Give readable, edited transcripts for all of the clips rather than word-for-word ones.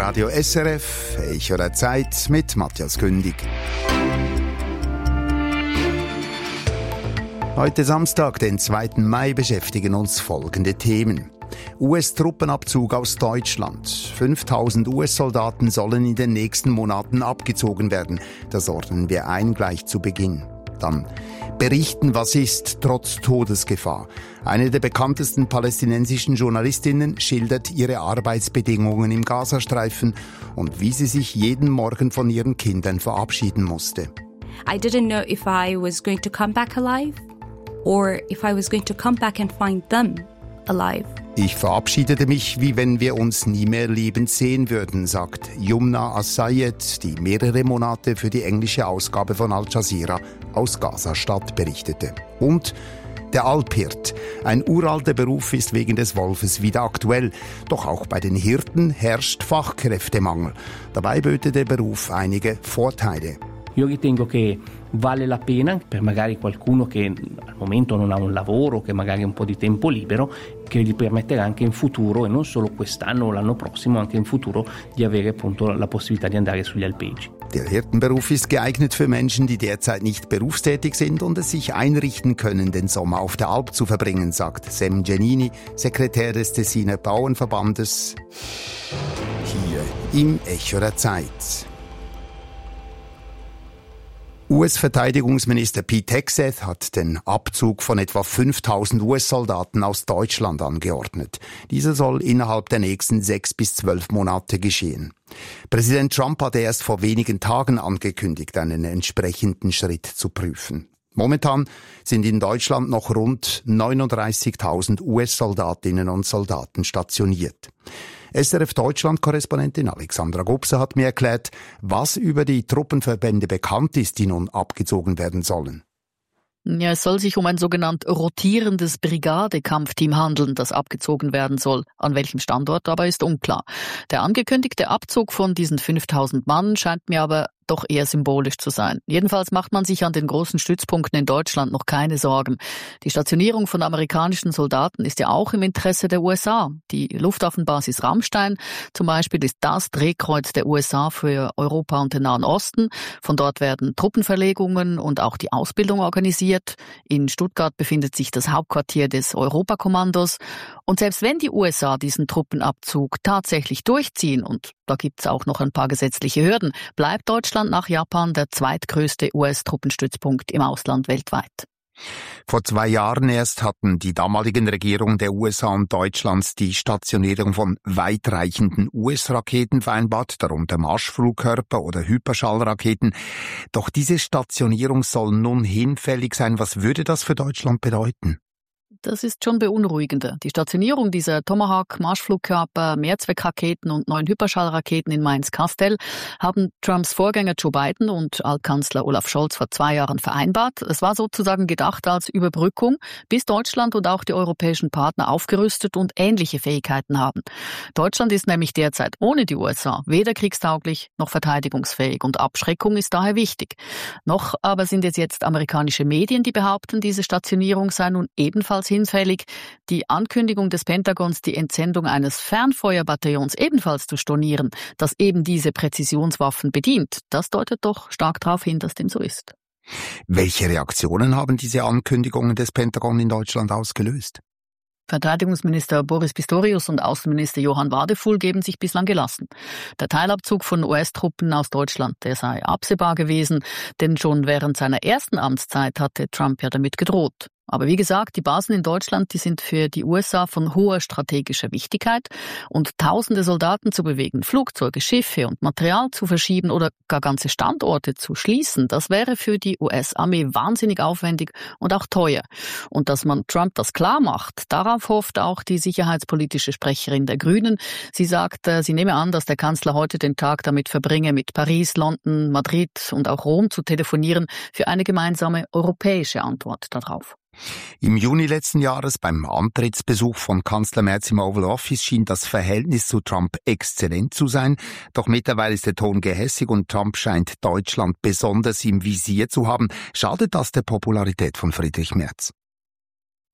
Radio SRF, Echo der Zeit mit Matthias Kündig. Heute Samstag, den 2. Mai, beschäftigen uns folgende Themen. US-Truppenabzug aus Deutschland. 5000 US-Soldaten sollen in den nächsten Monaten abgezogen werden. Das ordnen wir ein gleich zu Beginn. Dann berichten, was ist, trotz Todesgefahr. Eine der bekanntesten palästinensischen Journalistinnen schildert ihre Arbeitsbedingungen im Gazastreifen und wie sie sich jeden Morgen von ihren Kindern verabschieden musste. I didn't know if I was going to come back alive or if I was going to come back and find them alive. Ich verabschiedete mich, wie wenn wir uns nie mehr lebend sehen würden, sagt Yumna As-Sayed, die mehrere Monate für die englische Ausgabe von Al Jazeera aus Gaza-Stadt berichtete. Und der Alphirt. Ein uralter Beruf ist wegen des Wolfes wieder aktuell. Doch auch bei den Hirten herrscht Fachkräftemangel. Dabei böte der Beruf einige Vorteile. Io ritengo che vale la pena per magari qualcuno che al momento non ha un lavoro, che magari ha un po' di tempo libero, che gli permetterà anche in futuro, e non solo quest'anno o l'anno prossimo, anche in futuro, di avere appunto la possibilità di andare sugli alpeggi. Der Hirtenberuf ist geeignet für Menschen, die derzeit nicht berufstätig sind und es sich einrichten können, den Sommer auf der Alp zu verbringen, sagt Sem Genini, Sekretär des Tessiner Bauernverbandes, hier im Echo der Zeit. US-Verteidigungsminister Pete Hegseth hat den Abzug von etwa 5000 US-Soldaten aus Deutschland angeordnet. Dieser soll innerhalb der nächsten 6 bis 12 Monate geschehen. Präsident Trump hatte erst vor wenigen Tagen angekündigt, einen entsprechenden Schritt zu prüfen. Momentan sind in Deutschland noch rund 39.000 US-Soldatinnen und Soldaten stationiert. SRF Deutschland-Korrespondentin Alexandra Gubser hat mir erklärt, was über die Truppenverbände bekannt ist, die nun abgezogen werden sollen. Ja, es soll sich um ein sogenannt rotierendes Brigade-Kampfteam handeln, das abgezogen werden soll. An welchem Standort aber ist unklar. Der angekündigte Abzug von diesen 5000 Mann scheint mir aber doch eher symbolisch zu sein. Jedenfalls macht man sich an den großen Stützpunkten in Deutschland noch keine Sorgen. Die Stationierung von amerikanischen Soldaten ist ja auch im Interesse der USA. Die Luftwaffenbasis Ramstein zum Beispiel ist das Drehkreuz der USA für Europa und den Nahen Osten. Von dort werden Truppenverlegungen und auch die Ausbildung organisiert. In Stuttgart befindet sich das Hauptquartier des Europakommandos. Und selbst wenn die USA diesen Truppenabzug tatsächlich durchziehen, und da gibt es auch noch ein paar gesetzliche Hürden, bleibt Deutschland nach Japan der zweitgrößte US-Truppenstützpunkt im Ausland weltweit. Vor 2 Jahren erst hatten die damaligen Regierungen der USA und Deutschlands die Stationierung von weitreichenden US-Raketen vereinbart, darunter Marschflugkörper oder Hyperschallraketen. Doch diese Stationierung soll nun hinfällig sein. Was würde das für Deutschland bedeuten? Das ist schon beunruhigender. Die Stationierung dieser Tomahawk-Marschflugkörper, Mehrzweckraketen und 9 Hyperschallraketen in Mainz-Kastel haben Trumps Vorgänger Joe Biden und Altkanzler Olaf Scholz vor 2 Jahren vereinbart. Es war sozusagen gedacht als Überbrückung, bis Deutschland und auch die europäischen Partner aufgerüstet und ähnliche Fähigkeiten haben. Deutschland ist nämlich derzeit ohne die USA weder kriegstauglich noch verteidigungsfähig und Abschreckung ist daher wichtig. Noch aber sind es jetzt amerikanische Medien, die behaupten, diese Stationierung sei nun ebenfalls hinfällig. Die Ankündigung des Pentagons, die Entsendung eines Fernfeuerbataillons ebenfalls zu stornieren, das eben diese Präzisionswaffen bedient, das deutet doch stark darauf hin, dass dem so ist. Welche Reaktionen haben diese Ankündigungen des Pentagon in Deutschland ausgelöst? Verteidigungsminister Boris Pistorius und Außenminister Johann Wadefuhl geben sich bislang gelassen. Der Teilabzug von US-Truppen aus Deutschland, der sei absehbar gewesen, denn schon während seiner ersten Amtszeit hatte Trump ja damit gedroht. Aber wie gesagt, die Basen in Deutschland, die sind für die USA von hoher strategischer Wichtigkeit und tausende Soldaten zu bewegen, Flugzeuge, Schiffe und Material zu verschieben oder gar ganze Standorte zu schließen, das wäre für die US-Armee wahnsinnig aufwendig und auch teuer. Und dass man Trump das klar macht, darauf hofft auch die sicherheitspolitische Sprecherin der Grünen. Sie sagt, sie nehme an, dass der Kanzler heute den Tag damit verbringe, mit Paris, London, Madrid und auch Rom zu telefonieren für eine gemeinsame europäische Antwort darauf. Im Juni letzten Jahres beim Antrittsbesuch von Kanzler Merz im Oval Office schien das Verhältnis zu Trump exzellent zu sein. Doch mittlerweile ist der Ton gehässig und Trump scheint Deutschland besonders im Visier zu haben. Schadet das der Popularität von Friedrich Merz?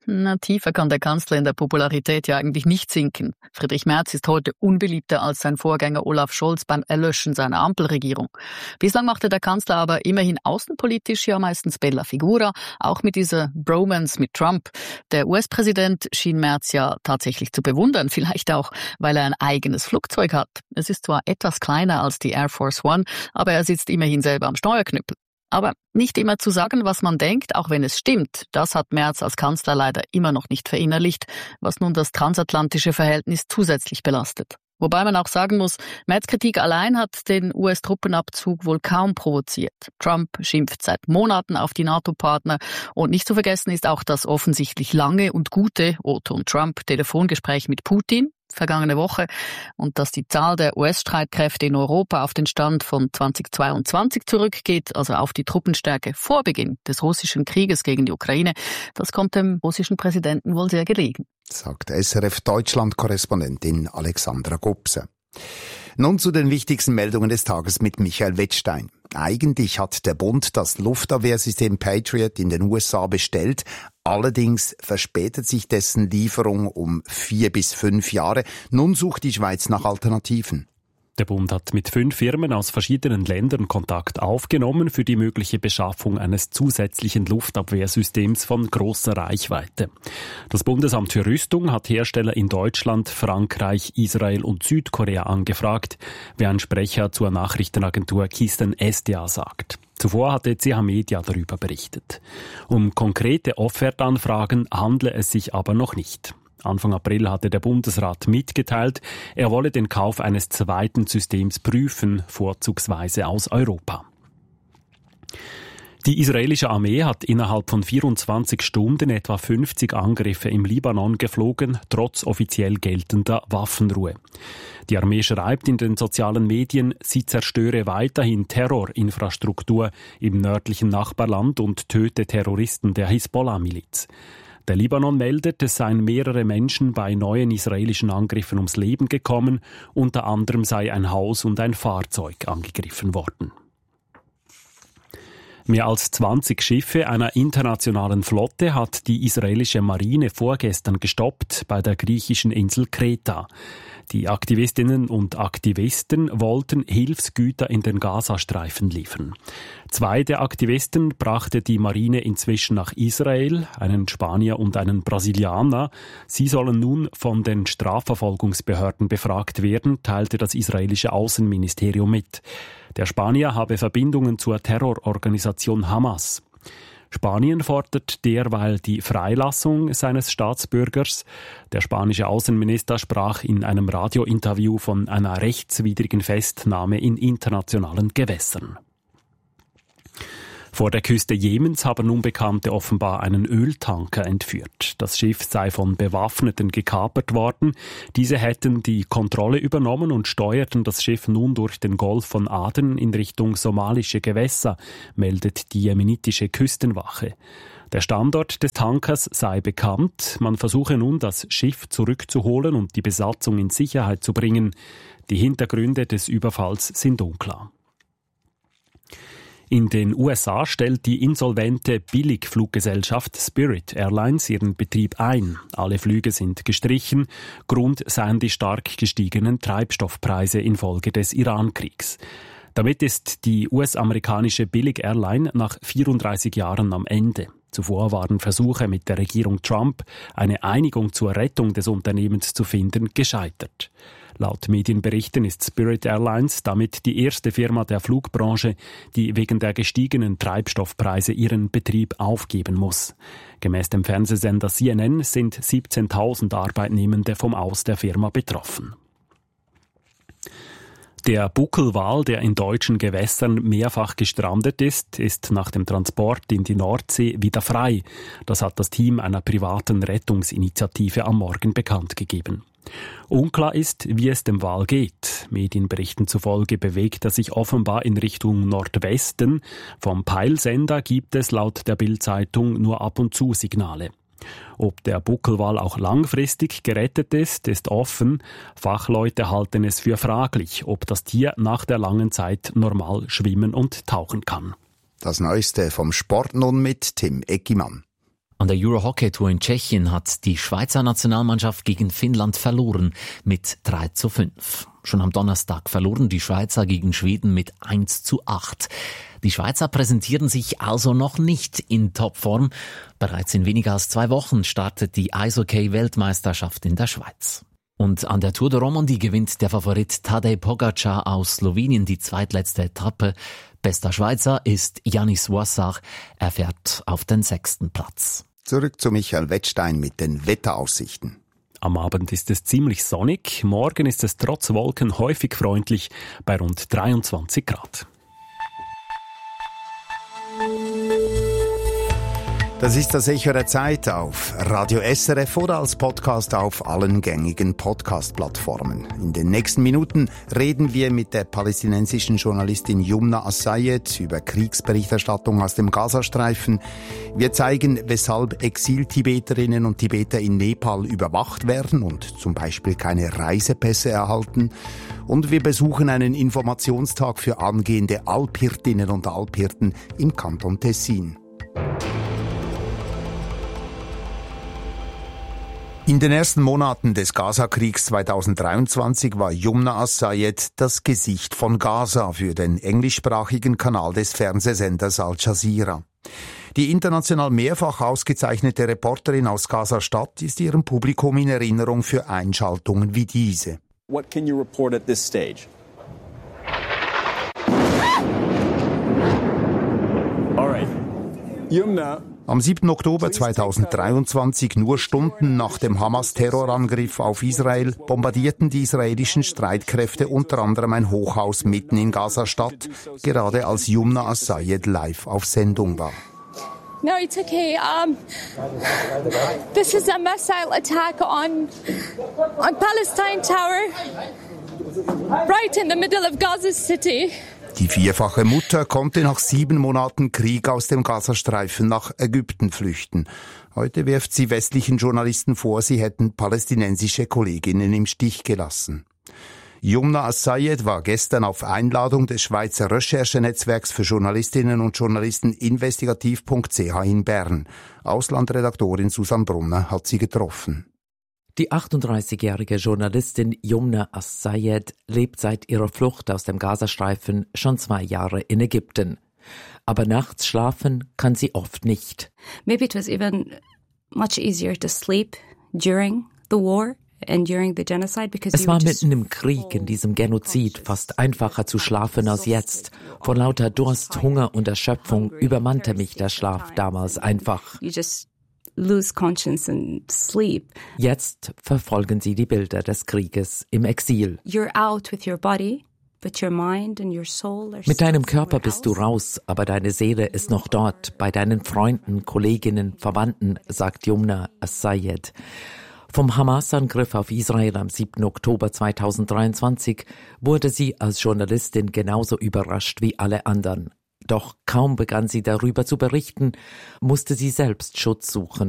Tiefer kann der Kanzler in der Popularität ja eigentlich nicht sinken. Friedrich Merz ist heute unbeliebter als sein Vorgänger Olaf Scholz beim Erlöschen seiner Ampelregierung. Bislang machte der Kanzler aber immerhin außenpolitisch ja meistens bella figura, auch mit dieser Bromance mit Trump. Der US-Präsident schien Merz ja tatsächlich zu bewundern, vielleicht auch, weil er ein eigenes Flugzeug hat. Es ist zwar etwas kleiner als die Air Force One, aber er sitzt immerhin selber am Steuerknüppel. Aber nicht immer zu sagen, was man denkt, auch wenn es stimmt, das hat Merz als Kanzler leider immer noch nicht verinnerlicht, was nun das transatlantische Verhältnis zusätzlich belastet. Wobei man auch sagen muss, Merz' Kritik allein hat den US-Truppenabzug wohl kaum provoziert. Trump schimpft seit Monaten auf die NATO-Partner und nicht zu vergessen ist auch das offensichtlich lange und gute Otto und Trump-Telefongespräch mit Putin vergangene Woche und dass die Zahl der US-Streitkräfte in Europa auf den Stand von 2022 zurückgeht, also auf die Truppenstärke vor Beginn des russischen Krieges gegen die Ukraine, das kommt dem russischen Präsidenten wohl sehr gelegen. Sagt SRF-Deutschland-Korrespondentin Alexandra Gubse. Nun zu den wichtigsten Meldungen des Tages mit Michael Wettstein. Eigentlich hat der Bund das Luftabwehrsystem Patriot in den USA bestellt. Allerdings verspätet sich dessen Lieferung um 4 bis 5 Jahre. Nun sucht die Schweiz nach Alternativen. Der Bund hat mit 5 Firmen aus verschiedenen Ländern Kontakt aufgenommen für die mögliche Beschaffung eines zusätzlichen Luftabwehrsystems von großer Reichweite. Das Bundesamt für Rüstung hat Hersteller in Deutschland, Frankreich, Israel und Südkorea angefragt, wie ein Sprecher zur Nachrichtenagentur Kisten SDA sagt. Zuvor hatte CH Media darüber berichtet. Um konkrete Offertanfragen handle es sich aber noch nicht. Anfang April hatte der Bundesrat mitgeteilt, er wolle den Kauf eines zweiten Systems prüfen, vorzugsweise aus Europa. Die israelische Armee hat innerhalb von 24 Stunden etwa 50 Angriffe im Libanon geflogen, trotz offiziell geltender Waffenruhe. Die Armee schreibt in den sozialen Medien, sie zerstöre weiterhin Terrorinfrastruktur im nördlichen Nachbarland und töte Terroristen der Hisbollah-Miliz. Der Libanon meldet, es seien mehrere Menschen bei neuen israelischen Angriffen ums Leben gekommen, unter anderem sei ein Haus und ein Fahrzeug angegriffen worden. Mehr als 20 Schiffe einer internationalen Flotte hat die israelische Marine vorgestern gestoppt bei der griechischen Insel Kreta. Die Aktivistinnen und Aktivisten wollten Hilfsgüter in den Gazastreifen liefern. 2 der Aktivisten brachte die Marine inzwischen nach Israel, einen Spanier und einen Brasilianer. Sie sollen nun von den Strafverfolgungsbehörden befragt werden, teilte das israelische Außenministerium mit. Der Spanier habe Verbindungen zur Terrororganisation Hamas. Spanien fordert derweil die Freilassung seines Staatsbürgers. Der spanische Außenminister sprach in einem Radiointerview von einer rechtswidrigen Festnahme in internationalen Gewässern. Vor der Küste Jemens haben Unbekannte offenbar einen Öltanker entführt. Das Schiff sei von Bewaffneten gekapert worden. Diese hätten die Kontrolle übernommen und steuerten das Schiff nun durch den Golf von Aden in Richtung somalische Gewässer, meldet die jemenitische Küstenwache. Der Standort des Tankers sei bekannt. Man versuche nun, das Schiff zurückzuholen und die Besatzung in Sicherheit zu bringen. Die Hintergründe des Überfalls sind unklar. In den USA stellt die insolvente Billigfluggesellschaft Spirit Airlines ihren Betrieb ein. Alle Flüge sind gestrichen. Grund seien die stark gestiegenen Treibstoffpreise infolge des Iran-Kriegs. Damit ist die US-amerikanische Billig-Airline nach 34 Jahren am Ende. Zuvor waren Versuche mit der Regierung Trump, eine Einigung zur Rettung des Unternehmens zu finden, gescheitert. Laut Medienberichten ist Spirit Airlines damit die erste Firma der Flugbranche, die wegen der gestiegenen Treibstoffpreise ihren Betrieb aufgeben muss. Gemäß dem Fernsehsender CNN sind 17.000 Arbeitnehmende vom Aus der Firma betroffen. Der Buckelwal, der in deutschen Gewässern mehrfach gestrandet ist, ist nach dem Transport in die Nordsee wieder frei. Das hat das Team einer privaten Rettungsinitiative am Morgen bekannt gegeben. Unklar ist, wie es dem Wal geht. Medienberichten zufolge bewegt er sich offenbar in Richtung Nordwesten. Vom Peilsender gibt es laut der Bild-Zeitung nur ab und zu Signale. Ob der Buckelwal auch langfristig gerettet ist, ist offen. Fachleute halten es für fraglich, ob das Tier nach der langen Zeit normal schwimmen und tauchen kann. Das Neueste vom Sport nun mit Tim Eckimann. An der Euro-Hockey-Tour in Tschechien hat die Schweizer Nationalmannschaft gegen Finnland verloren mit 3:5. Schon am Donnerstag verloren die Schweizer gegen Schweden mit 1:8. Die Schweizer präsentieren sich also noch nicht in Topform. Bereits in weniger als 2 Wochen startet die Eishockey-Weltmeisterschaft in der Schweiz. Und an der Tour de Romandie gewinnt der Favorit Tadej Pogačar aus Slowenien die zweitletzte Etappe. Bester Schweizer ist Janis Voissart. Er fährt auf den 6. Platz. Zurück zu Michael Wettstein mit den Wetteraussichten. Am Abend ist es ziemlich sonnig. Morgen ist es trotz Wolken häufig freundlich bei rund 23 Grad. Das ist das Echo der Zeit auf Radio SRF oder als Podcast auf allen gängigen Podcast-Plattformen. In den nächsten Minuten reden wir mit der palästinensischen Journalistin Yumna As-Sayed über Kriegsberichterstattung aus dem Gazastreifen. Wir zeigen, weshalb Exil-Tibeterinnen und Tibeter in Nepal überwacht werden und zum Beispiel keine Reisepässe erhalten. Und wir besuchen einen Informationstag für angehende Alphirtinnen und Alphirten im Kanton Tessin. In den ersten Monaten des Gaza-Kriegs 2023 war Yumna As-Sayed das Gesicht von Gaza für den englischsprachigen Kanal des Fernsehsenders Al Jazeera. Die international mehrfach ausgezeichnete Reporterin aus Gaza-Stadt ist ihrem Publikum in Erinnerung für Einschaltungen wie diese. What can you report at this stage? All right. Yumna. Am 7. Oktober 2023, nur Stunden nach dem Hamas-Terrorangriff auf Israel, bombardierten die israelischen Streitkräfte unter anderem ein Hochhaus mitten in Gaza-Stadt, gerade als Yumna As-Sayed live auf Sendung war. No, it's okay. This is a missile attack on Palestine Tower, right in the middle of Gaza City. Die vierfache Mutter konnte nach 7 Monaten Krieg aus dem Gazastreifen nach Ägypten flüchten. Heute wirft sie westlichen Journalisten vor, sie hätten palästinensische Kolleginnen im Stich gelassen. Yumna As-Sayed war gestern auf Einladung des Schweizer Recherchenetzwerks für Journalistinnen und Journalisten investigativ.ch in Bern. Auslandredaktorin Susanne Brunner hat sie getroffen. Die 38-jährige Journalistin Yumna As-Sayed lebt seit ihrer Flucht aus dem Gazastreifen schon 2 Jahre in Ägypten. Aber nachts schlafen kann sie oft nicht. Maybe it was even much easier to sleep during the war and during the genocide because es war mitten im Krieg, in diesem Genozid, fast einfacher zu schlafen als jetzt. Vor lauter Durst, Hunger und Erschöpfung übermannte mich der Schlaf damals einfach. Lose conscience and sleep. Jetzt verfolgen sie die Bilder des Krieges im Exil. You're out with your body, but your mind and your soul are Mit deinem Körper bist du raus, aber deine Seele ist noch dort, bei deinen Freunden, Kolleginnen, Verwandten, sagt Yumna As-Sayed. Vom Hamas-Angriff auf Israel am 7. Oktober 2023 wurde sie als Journalistin genauso überrascht wie alle anderen. Doch kaum begann sie darüber zu berichten, musste sie selbst Schutz suchen